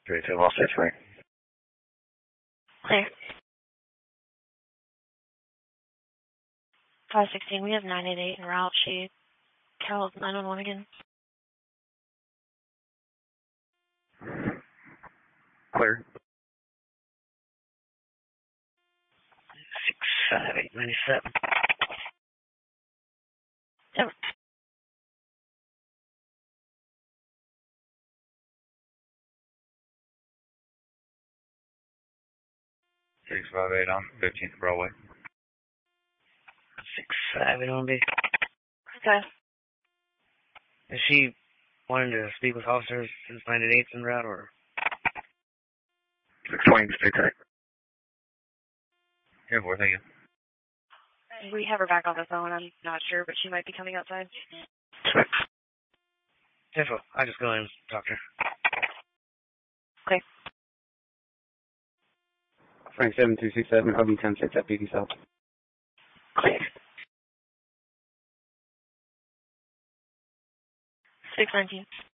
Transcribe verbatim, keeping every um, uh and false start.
three two, all six three. Clear. five sixteen, we have nine eight eight en route. She called nine one one again. Clear. six five eight nine seven. Yep. six five eight on fifteenth Broadway. six five eight on B. Okay. Is she wanting to speak with officers since nine eight eight's en route, or? six twenty, stay tight. Yeah, four, thank you. We have her back on the phone. I'm not sure, but she might be coming outside. Info, I just go in and talk to her. Okay. Frank seven two six seven, O B ten six at P D South. Clear. six nineteen.